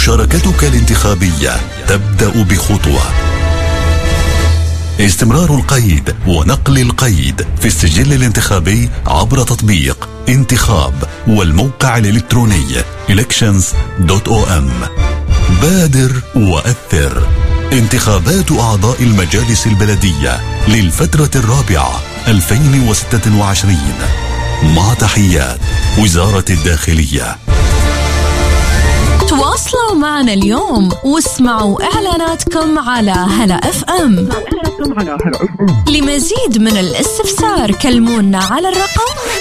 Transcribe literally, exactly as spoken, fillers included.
مشاركتك الانتخابية تبدأ بخطوة. استمرار القيد ونقل القيد في السجل الانتخابي عبر تطبيق انتخاب والموقع الإلكتروني elections دوت او ام. بادر وأثر. انتخابات أعضاء المجالس البلدية للفترة الرابعة ألفين وستة وعشرين. مع تحيات وزارة الداخلية. تواصلوا معنا اليوم واسمعوا إعلاناتكم على هلا اف ام. لمزيد من الاستفسار كلمونا على الرقم